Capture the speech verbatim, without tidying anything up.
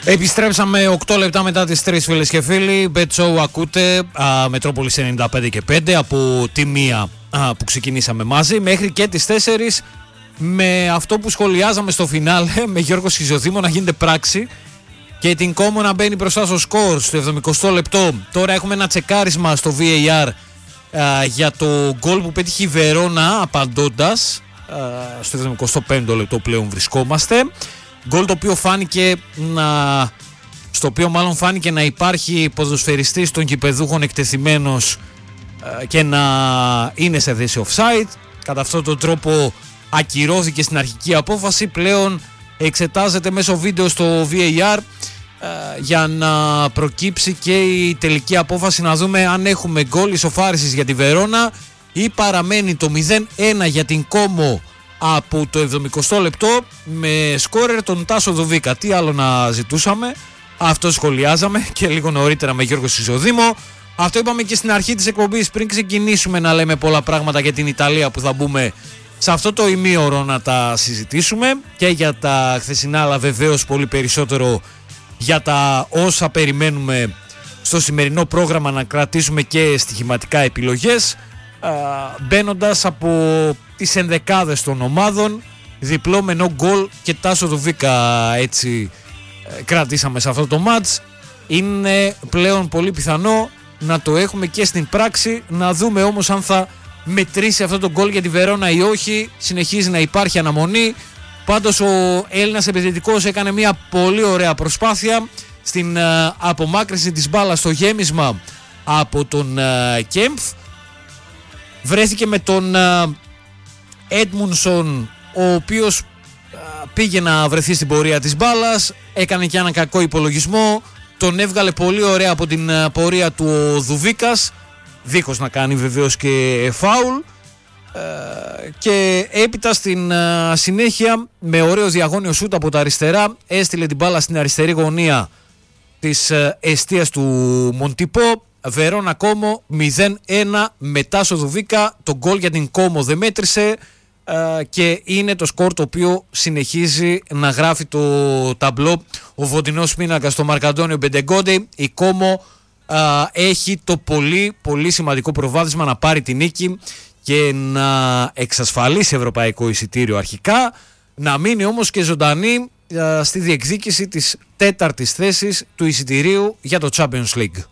Επιστρέψαμε οκτώ λεπτά μετά τις τρεις, φίλες και φίλοι. Bet Show ακούτε, α, Μετρόπολης ενενήντα πέντε και πέντε, από τη μία α, που ξεκινήσαμε μαζί μέχρι και τις τέσσερις, με αυτό που σχολιάζαμε στο φινάλε, με Γιώργο Σιζοδήμο να γίνεται πράξη και την Κόμο να μπαίνει μπροστά στο σκορ στο εβδομηκοστό λεπτό. Τώρα έχουμε ένα τσεκάρισμα στο βι έι αρ α, για το γκολ που πέτυχε η Βερόνα απαντώντας. α, στο εβδομηκοστό πέμπτο λεπτό πλέον βρισκόμαστε. Γκολ το οποίο φάνηκε να... στο οποίο μάλλον φάνηκε να υπάρχει ποδοσφαιριστής των κηπεδούχων εκτεθειμένος και να είναι σε θέση offside. Κατά αυτόν τον τρόπο ακυρώθηκε στην αρχική απόφαση. Πλέον εξετάζεται μέσω βίντεο στο βι έι αρ για να προκύψει και η τελική απόφαση, να δούμε αν έχουμε γκολ ισοφάρισης για τη Βερόνα ή παραμένει το μηδέν ένα για την Κόμο από το εβδομηκοστό λεπτό με σκόρερ τον Τάσο Δουβίκα. Τι άλλο να ζητούσαμε, αυτό σχολιάζαμε και λίγο νωρίτερα με Γιώργο Σιζοδήμο. Αυτό είπαμε και στην αρχή της εκπομπής, πριν ξεκινήσουμε να λέμε πολλά πράγματα για την Ιταλία που θα μπούμε σε αυτό το ημίωρο να τα συζητήσουμε, και για τα χθεσινά, αλλά βεβαίως πολύ περισσότερο για τα όσα περιμένουμε στο σημερινό πρόγραμμα, να κρατήσουμε και στοιχηματικά επιλογές, μπαίνοντας από τις ενδεκάδες των ομάδων. Διπλό με no goal και Τάσο Δουβίκα έτσι κρατήσαμε σε αυτό το μάτς. Είναι πλέον πολύ πιθανό να το έχουμε και στην πράξη. Να δούμε όμως αν θα μετρήσει αυτό το γκολ για τη Βερόνα ή όχι. Συνεχίζει να υπάρχει αναμονή. Πάντως ο Έλληνας επιθετικός έκανε μια πολύ ωραία προσπάθεια στην uh, απομάκρυνση της μπάλας στο γέμισμα από τον uh, Κέμφ. Βρέθηκε με τον Έντμουνσον, ο οποίος uh, πήγε να βρεθεί στην πορεία της μπάλας, έκανε και έναν κακό υπολογισμό, τον έβγαλε πολύ ωραία από την uh, πορεία του ο Δουβίκας, δίχως να κάνει βεβαίως και φάουλ, uh, και έπειτα στην uh, συνέχεια με ωραίο διαγώνιο σούτ από τα αριστερά έστειλε την μπάλα στην αριστερή γωνία της uh, εστίας του Μοντιπό. Βερόνα Κόμο μηδέν ένα με Τάσο Δουβίκα. Το γκολ για την Κόμο δεν μέτρησε uh, και είναι το σκορ το οποίο συνεχίζει να γράφει το ταμπλό. Ο βοντινός πίνακας στο Μαρκαντώνιο Μπεντεγκόντε. Η Κόμο uh, έχει το πολύ πολύ σημαντικό προβάδισμα να πάρει την νίκη και να εξασφαλίσει ευρωπαϊκό εισιτήριο αρχικά, να μείνει όμως και ζωντανή uh, στη διεκδίκηση της τέταρτης θέσης του εισιτηρίου για το Champions League.